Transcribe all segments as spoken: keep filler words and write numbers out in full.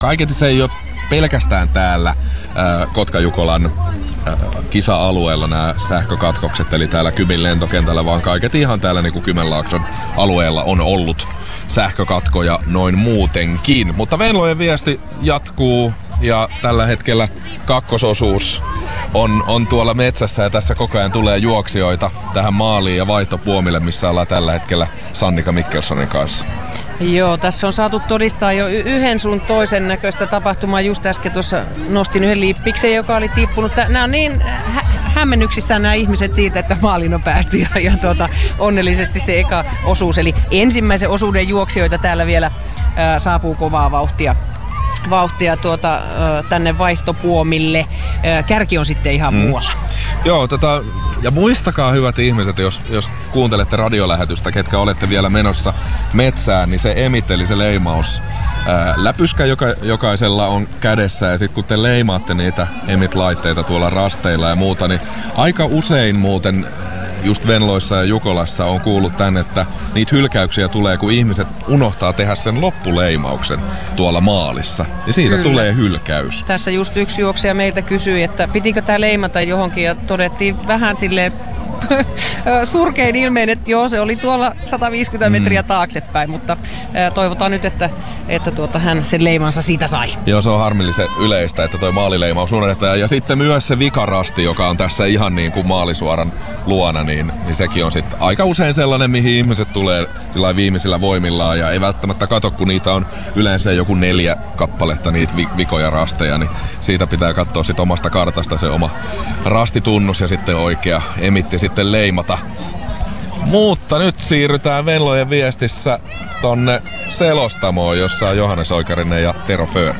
Kaiketi se ei ole pelkästään täällä äh, Kotka-Jukolan äh, kisa-alueella nämä sähkökatkokset, eli täällä Kymin lentokentällä, vaan kaiketi ihan täällä niin kuin Kymenlaakson alueella on ollut sähkökatkoja noin muutenkin. Mutta Venlojen viesti jatkuu ja tällä hetkellä kakkososuus on, on tuolla metsässä ja tässä koko ajan tulee juoksijoita tähän maaliin ja vaihtopuomille, missä ollaan tällä hetkellä Sannika Mikkelsonin kanssa. Joo, tässä on saatu todistaa jo y- yhden sun toisen näköistä tapahtumaa. Just äsken tuossa nostin yhden liippiksen, joka oli tippunut. Nämä on niin hä- hämmennyksissään nämä ihmiset siitä, että maaliin on päästy ja, ja tuota, onnellisesti se eka osuus. Eli ensimmäisen osuuden juoksijoita täällä vielä ää, saapuu kovaa vauhtia. vauhtia tuota, tänne vaihtopuomille. Kärki on sitten ihan mm. muualla. Joo, tota, ja muistakaa hyvät ihmiset, jos, jos kuuntelette radiolähetystä, ketkä olette vielä menossa metsään, niin se emit, eli se leimaus, ää, läpyskä joka, jokaisella on kädessä, ja sitten kun te leimaatte niitä emit-laitteita tuolla rasteilla ja muuta, niin aika usein muuten just Venloissa ja Jukolassa on kuullut tän, että niitä hylkäyksiä tulee, kun ihmiset unohtaa tehdä sen loppuleimauksen tuolla maalissa. Ja siitä Kyllä. tulee hylkäys. Tässä just yksi juoksija meiltä kysyi, että pitikö tää leimata johonkin, ja todettiin vähän silleen surkein ilmeen, että joo, se oli tuolla sata viisikymmentä metriä taaksepäin, mutta ää, toivotaan nyt, että, että tuota, hän sen leimansa siitä sai. Joo, se on harmillisen yleistä, että toi maalileimaus unohdetaan. Ja sitten myös se vikarasti, joka on tässä ihan niin kuin maalisuoran luona, niin, niin sekin on sitten aika usein sellainen, mihin ihmiset tulee sillä viimeisillä voimillaan ja ei välttämättä kato, kun niitä on yleensä joku neljä kappaletta niitä vi- vikoja rasteja, niin siitä pitää katsoa sit omasta kartasta se oma rastitunnus ja sitten oikea emitti sitten leimata. Mutta nyt siirrytään Venlojen viestissä tonne selostamoon, jossa on Johannes Oikarinen ja Tero Föör.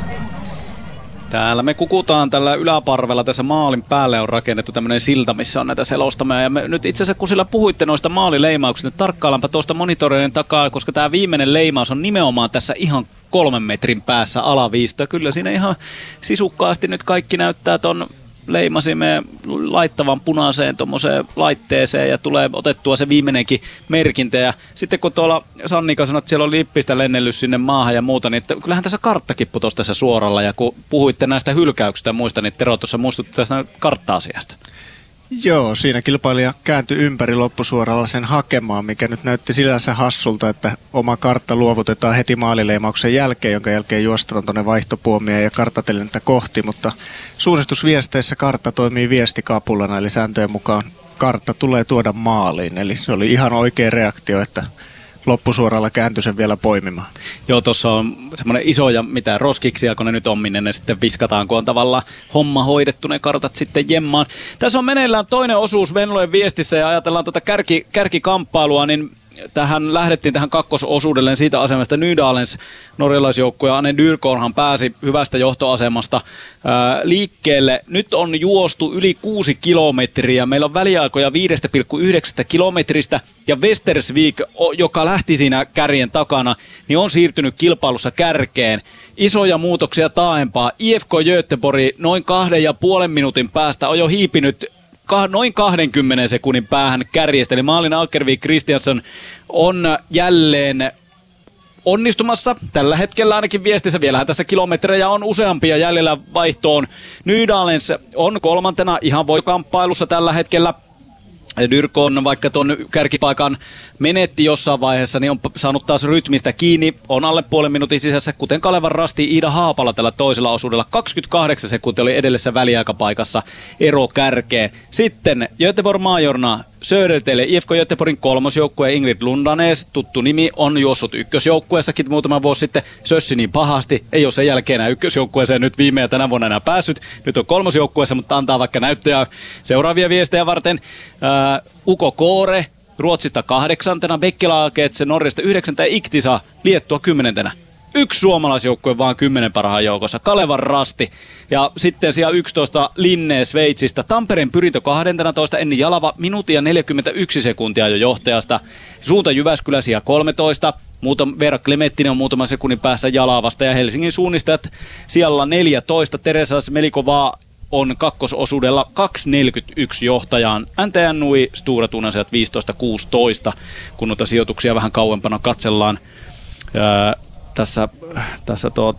Täällä me kukutaan tällä yläparvella, tässä maalin päälle on rakennettu tämmöinen silta, missä on näitä selostamoja. Ja me nyt itse asiassa, kun sillä puhuitte noista maalileimauksista, niin tarkkaillaanpa tuosta monitoreiden takaa, koska tämä viimeinen leimaus on nimenomaan tässä ihan kolmen metrin päässä alaviistoa. Kyllä siinä ihan sisukkaasti nyt kaikki näyttää ton leimasimme laittavan punaiseen tuommoiseen laitteeseen ja tulee otettua se viimeinenkin merkintä. Ja sitten kun tuolla Sannika sanoi, että siellä on lippistä lennellyt sinne maahan ja muuta, niin että kyllähän tässä karttakin putosi tässä suoralla. Ja kun puhuitte näistä hylkäyksistä ja muista, niin Tero tuossa muistutti tästä kartta-asiasta. Joo, siinä kilpailija kääntyi ympäri loppusuoralla sen hakemaan, mikä nyt näytti sillänsä hassulta, että oma kartta luovutetaan heti maalileimauksen jälkeen, jonka jälkeen juostaan tuonne vaihtopuomia ja karttatelintä kohti, mutta suunnistusviesteissä kartta toimii viestikapulana, eli sääntöjen mukaan kartta tulee tuoda maaliin, eli se oli ihan oikea reaktio, että loppusuoralla kääntyi sen vielä poimimaan. Joo, tuossa on semmoinen iso ja mitä roskiksia, kun ne nyt on, minne ne sitten viskataan, kun on tavallaan homma hoidettu, ne kartat sitten jemmaan. Tässä on meneillään toinen osuus Venlojen viestissä ja ajatellaan tuota kärki, kärkikamppailua, niin tähän lähdettiin tähän kakkososuudelleen siitä asemasta. Nydalens norjalaisjoukkue ja Anne Dyrkorhan pääsi hyvästä johtoasemasta ää, liikkeelle. Nyt on juostu yli kuusi kilometriä. Meillä on väliaikoja viisi pilkku yhdeksän kilometristä ja Westersvik, joka lähti siinä kärjen takana, niin on siirtynyt kilpailussa kärkeen. Isoja muutoksia taaempaa. I F K Göteborg noin kahden ja puolen minuutin päästä on jo hiipinyt noin kahdenkymmenen sekunnin päähän kärjestä. Eli Malin Akervik Kristiansson on jälleen onnistumassa. Tällä hetkellä ainakin viestissä vielähän tässä kilometrejä on useampia jäljellä vaihtoon. Nydalens on kolmantena ihan voikamppailussa tällä hetkellä. Dyrkon, vaikka tuon kärkipaikan menetti jossain vaiheessa, niin on saanut taas rytmistä kiinni. On alle puolen minuutin sisässä, kuten Kalevan rasti Iida Haapala tällä toisella osuudella. kaksikymmentäkahdeksan sekuntia oli edellisessä väliaikapaikassa ero kärkeen. Sitten Göteborg Majorna Södertelle, I F K Göteborgin kolmosjoukkue Ingrid Lundanes, tuttu nimi, on juossut ykkösjoukkueessakin muutama vuosi sitten. Sössi niin pahasti, ei ole sen jälkeen enää ykkösjoukkueeseen nyt viime ja tänä vuonna enää päässyt. Nyt on kolmosjoukkueessa, mutta antaa vaikka näyttöjä seuraavia viestejä varten. Ää, Uko Koore, Ruotsista kahdeksantena, Bekkelaaketse Norjasta yhdeksäntä ja Iktisa Liettua kymmenentenä. Yksi suomalaisjoukkue vaan kymmenen parhaan joukossa, Kalevan rasti. Ja sitten siellä yksitoista Linne Sveitsistä, Tampereen Pyrintö kaksitoista, Enni Jalava, minuutia neljäkymmentäyksi sekuntia jo johtajasta. Suunta Jyväskylä siellä kolmetoista, Muutam, Veera Klementtinen on muutaman sekunnin päässä Jalavasta ja Helsingin suunnistajat siellä neljätoista, Teresa Smelikova on kakkososuudella kaksi neljäkymmentäyksi johtajaan. N T N Nui, Stura Tunasiat viisitoista kuusitoista, kun noita sijoituksia vähän kauempana katsellaan. Öö, Tässä, tässä tuota,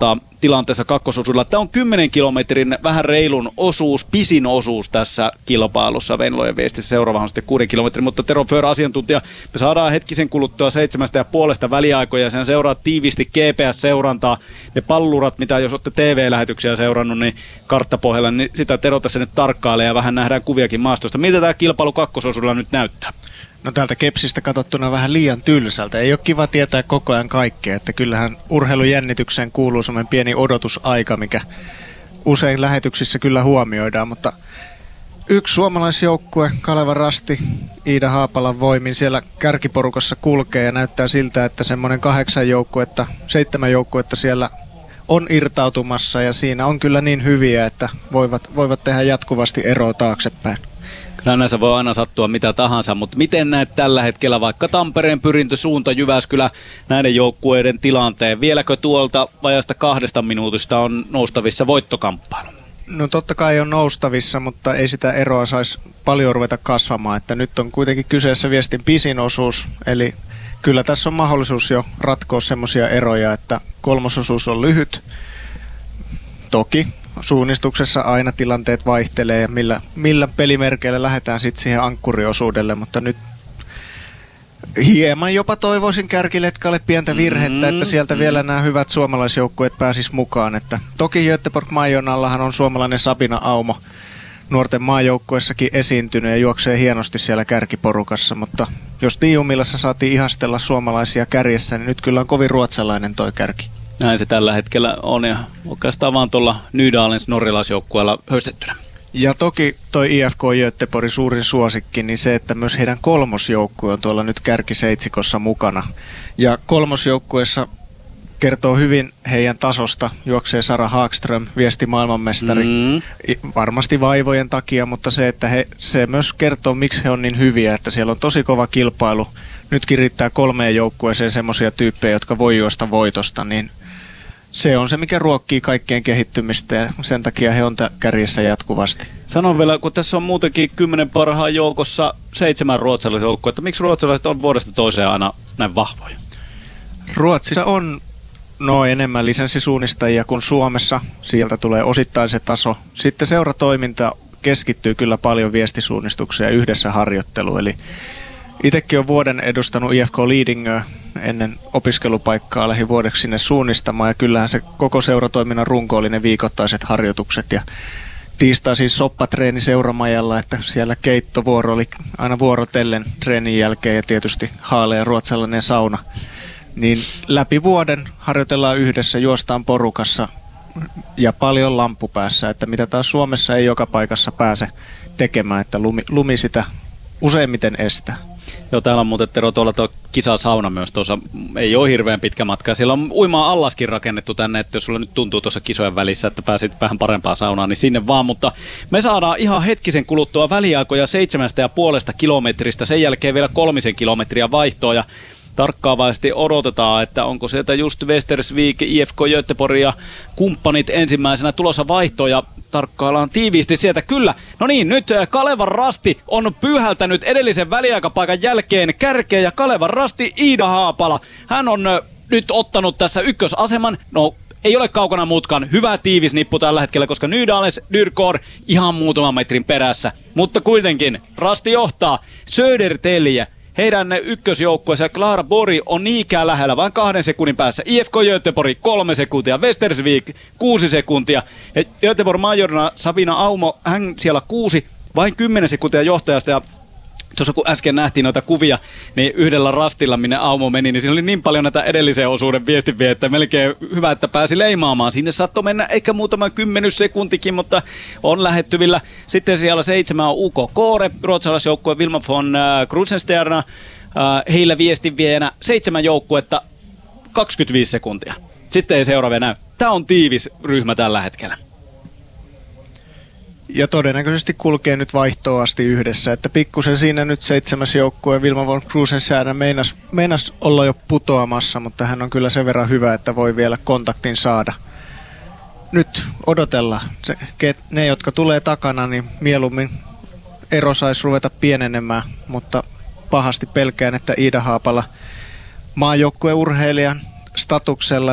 tilanteessa kakkososuudella. Tämä on kymmenen kilometrin vähän reilun osuus, pisin osuus tässä kilpailussa. Venlojen viestissä seuraava on sitten kuuden kilometrin, mutta Tero Föhr asiantuntija, me saadaan hetkisen kuluttua seitsemästä ja puolesta väliaikoja ja sen seuraa tiivisti G P S-seurantaa. Ne pallurat, mitä jos olette T V-lähetyksiä seurannut, niin karttapohjalla, niin sitä Tero tässä nyt tarkkailee ja vähän nähdään kuviakin maastosta. Miltä tämä kilpailu kakkososuudella nyt näyttää? No täältä Kepsistä katsottuna vähän liian tylsältä. Ei ole kiva tietää koko ajan kaikkea, että kyllähän urheilujännitykseen kuuluu semmoinen pieni odotusaika, mikä usein lähetyksissä kyllä huomioidaan, mutta yksi suomalaisjoukkue, Kalevan Rasti, Iida Haapalan voimin siellä kärkiporukassa kulkee ja näyttää siltä, että semmoinen kahdeksan joukkuetta, seitsemän joukkuetta siellä on irtautumassa ja siinä on kyllä niin hyviä, että voivat, voivat tehdä jatkuvasti eroa taaksepäin. Kyllä näissä voi aina sattua mitä tahansa, mutta miten näet tällä hetkellä vaikka Tampereen Pyrintö, Suunta, Jyväskylä, näiden joukkueiden tilanteen? Vieläkö tuolta vajasta kahdesta minuutista on noustavissa voittokamppailu? No totta kai on noustavissa, mutta ei sitä eroa saisi paljon ruveta kasvamaan. Että nyt on kuitenkin kyseessä viestin pisin osuus, eli kyllä tässä on mahdollisuus jo ratkoa semmoisia eroja, että kolmososuus on lyhyt. Toki suunnistuksessa aina tilanteet vaihtelee ja millä, millä pelimerkeillä lähdetään sitten siihen ankkuriosuudelle, mutta nyt hieman jopa toivoisin Kärkiletkalle pientä virhettä, mm-hmm. että sieltä vielä nämä hyvät suomalaisjoukkueet pääsis mukaan. Että toki Göteborg Majonallahan on suomalainen Sabina Aumo nuorten maajoukkueessakin esiintynyt ja juoksee hienosti siellä kärkiporukassa, mutta jos Tiiumillassa saatiin ihastella suomalaisia kärjessä, niin nyt kyllä on kovin ruotsalainen toi kärki. Näin se tällä hetkellä on ja oikeastaan vaan tuolla Nydalens norjalaisjoukkueella höystettynä. Ja toki toi I F K Göteborgin suurin suosikki, niin se, että myös heidän kolmosjoukkue on tuolla nyt kärkiseitsikossa mukana. Ja kolmosjoukkueessa kertoo hyvin heidän tasosta, juoksee Sara Hagström, viesti maailmanmestari, mm. varmasti vaivojen takia, mutta se, että he, se myös kertoo, miksi he on niin hyviä, että siellä on tosi kova kilpailu. Nytkin riittää kolmeen joukkueeseen semmoisia tyyppejä, jotka voi juosta voitosta, niin se on se, mikä ruokkii kaikkien kehittymistä ja sen takia he on t- kärjessä jatkuvasti. Sanon vielä, kun tässä on muutenkin kymmenen parhaan joukossa seitsemän ruotsalaisen joukkoa, että miksi ruotsalaiset on vuodesta toiseen aina näin vahvoja? Ruotsissa on no enemmän lisenssisuunnistajia kuin Suomessa. Sieltä tulee osittain se taso. Sitten seuratoiminta keskittyy kyllä paljon viestisuunnistukseen ja yhdessä harjoitteluun. Eli itsekin olen vuoden edustanut I F K Lidingöä ennen opiskelupaikkaa lähdin vuodeksi sinne suunnistamaan ja kyllähän se koko seuratoiminnan runko oli ne viikoittaiset harjoitukset ja tiistaisin soppatreeni seuramajalla, että siellä keittovuoro oli aina vuorotellen treenin jälkeen ja tietysti haalea ruotsalainen sauna. Niin läpi vuoden harjoitellaan yhdessä, juostaan porukassa ja paljon lamppu päässä, että mitä taas Suomessa ei joka paikassa pääse tekemään, että lumi, lumi sitä useimmiten estää. Joo, täällä on muuten Tero tuolla tuo kisasauna myös tuossa, ei ole hirveän pitkä matka. Siellä on uimaa allaskin rakennettu tänne, että jos sulla nyt tuntuu tuossa kisojen välissä, että pääsit vähän parempaa saunaan, niin sinne vaan. Mutta me saadaan ihan hetkisen kuluttua väliaikoja seitsemästä ja puolesta kilometristä, sen jälkeen vielä kolmisen kilometriä vaihtoa ja tarkkaavaisesti odotetaan, että onko sieltä just Västersvik, I F K Göteborg ja kumppanit ensimmäisenä tulossa vaihtoja. Tarkkaillaan tiiviisti sieltä. Kyllä. No niin, nyt Kalevan Rasti on pyyhältänyt edellisen väliaikapaikan jälkeen kärkeen ja Kalevan Rasti Iida Haapala. Hän on nyt ottanut tässä ykkösaseman. No, ei ole kaukana mutkan. Hyvä tiivis nippu tällä hetkellä, koska Nydalens Dyrkor ihan muutaman metrin perässä. Mutta kuitenkin Rasti johtaa. Södertälje. Heidän ykkösjoukkueensa Klara Bori on niinkään lähellä, vain kahden sekunnin päässä. I F K Göteborg kolme sekuntia, Västersvik kuusi sekuntia. Ja Göteborg Majorna Sabina Aumo, hän siellä kuusi, vain kymmenen sekuntia johtajasta. Ja tuossa kun äsken nähtiin noita kuvia, niin yhdellä rastilla, minne Aumo meni, niin siinä oli niin paljon näitä edellisen osuuden viestinviä, että melkein hyvä, että pääsi leimaamaan. Sinne saattoi mennä ehkä muutama kymmenys sekuntikin, mutta on lähettyvillä. Sitten siellä seitsemän on U K Kåre, ruotsalaisjoukkue Vilma von Krusenstjerna. Heillä viestinviejänä seitsemän joukkuetta, kaksikymmentäviisi sekuntia. Sitten ei seuraavia näy. Tämä on tiivis ryhmä tällä hetkellä. Ja todennäköisesti kulkee nyt vaihtoon asti yhdessä, että pikkusen siinä nyt seitsemäs joukkue Vilma von Krusenstjerna meinas, meinas olla jo putoamassa, mutta hän on kyllä sen verran hyvä, että voi vielä kontaktin saada. Nyt odotellaan. Se, ne, jotka tulee takana, niin mieluummin ero saisi ruveta pienenemään, mutta pahasti pelkään, että Iida Haapala maajoukkueurheilijan statuksella niin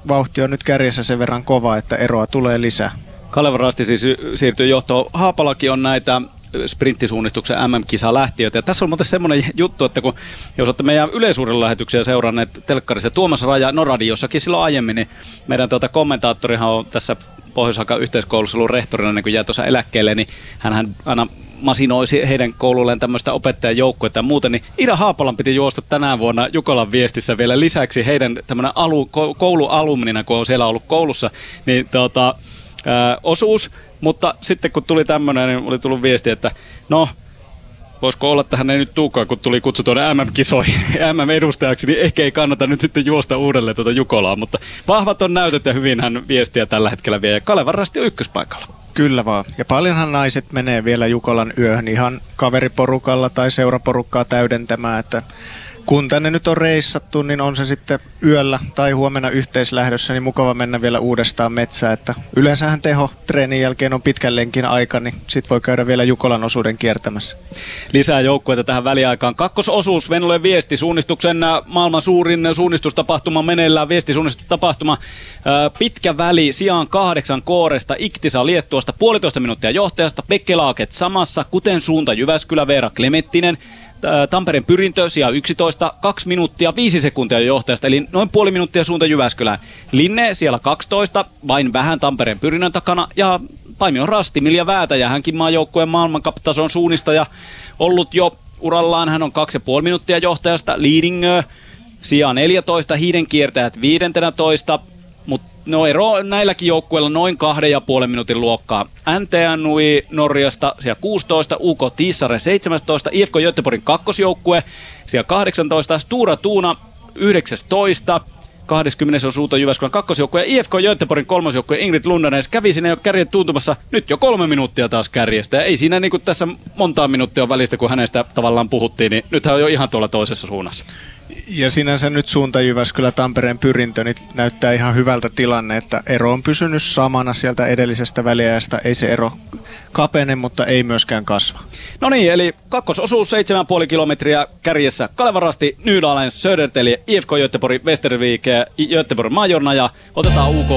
vauhti on nyt kärjessä sen verran kova, että eroa tulee lisää. Kaleva Rasti siis siirtyy johtoon. Haapalakin on näitä sprinttisuunnistuksen M M-kisa lähtiöitä. Ja tässä on muuten semmoinen juttu, että kun jos olette meidän yleisurheilulähetyksiä seuranneet telkkarissa, Tuomas Raja, no radiossakin silloin aiemmin, niin meidän tuota kommentaattorihan on tässä Pohjois-Hakan yhteiskoulussa ollut rehtorina, niin kun jää tuossa eläkkeelle, niin hänhän aina masinoisi heidän koululleen tämmöistä opettajajoukkoa ja muuten, niin Ida Haapalan piti juosta tänä vuonna Jukolan viestissä vielä lisäksi heidän tämmöinen alu, koulualumnina, kun on siellä ollut koulussa, niin tuota, ää, osuus, mutta sitten kun tuli tämmöinen, niin oli tullut viesti, että no, voisiko olla, että hän ei nyt tuukaan, kun tuli kutsu tuonne M M-kisoihin, M M-edustajaksi, niin ehkä ei kannata nyt sitten juosta uudelleen tuota Jukolaa, mutta vahvat on näytöt ja hyvin hän viestiä tällä hetkellä vie, ja Kaleva Rasti on ykköspaikalla. Kyllä vaan. Ja paljonhan naiset menee vielä Jukolan yöhön ihan kaveriporukalla tai seuraporukkaa täydentämään, että kun tänne nyt on reissattu, niin on se sitten yöllä tai huomenna yhteislähdössä, niin mukava mennä vielä uudestaan metsään. Että yleensähän teho treenin jälkeen on pitkän lenkin aika, niin sit voi käydä vielä Jukolan osuuden kiertämässä. Lisää joukkueita tähän väliaikaan. Kakkososuus, Venlojen viesti, suunnistuksen maailman suurin suunnistustapahtuma meneillään, viestisuunnistustapahtuma. Pitkä väli sijaan kahdeksan kooresta, Iktisa Liettuasta, puolitoista minuuttia johtajasta, Bekkelaaket samassa, kuten suunta Jyväskylä, Veera Klementtinen. Tampereen Pyrintö sija yksitoista, kaksi minuuttia, viisi sekuntia johtajasta, eli noin puoli minuuttia suunta Jyväskylään. Linne siellä kaksitoista, vain vähän Tampereen Pyrinnön takana, ja Paimion Rasti, Milja Väätäjä, hänkin maajoukkueen maailmankaptason suunnistaja, ollut jo urallaan, hän on kaksi ja puoli minuuttia johtajasta. Liidingö sija neljätoista, Hiidenkiertäjät viisitoista, mutta no ero näilläkin joukkueilla noin kahden ja puolen minuutin luokkaa. N T N U I Norjasta siellä kuusitoista, U K Tissare seitsemäntoista, I F K Göteborgin kakkosjoukkue siellä kahdeksantoista, Stura Tuuna yhdeksäntoista, kaksikymmentä on Suunta Jyväskylän kakkosjoukkue ja I F K Göteborgin kolmosjoukkue Ingrid Lundanes kävi sinne jo kärjen tuntumassa nyt jo kolme minuuttia taas kärjestä. Ja ei siinä niin kuin tässä montaa minuuttia välistä, kun hänestä tavallaan puhuttiin, niin nyt hän on jo ihan tuolla toisessa suunnassa. Ja sinänsä nyt Suunta Jyväskylä Tampereen Pyrintö niin näyttää ihan hyvältä tilanne, että ero on pysynyt samana sieltä edellisestä väliajasta. Ei se ero kapene, mutta ei myöskään kasva. No niin, eli kakkososuus seitsemän pilkku viisi kilometriä kärjessä. Kaleva Rasti, Nydalen, Södertälje, I F K Göteborg, Västervik, Göteborg Majorna ja otetaan U K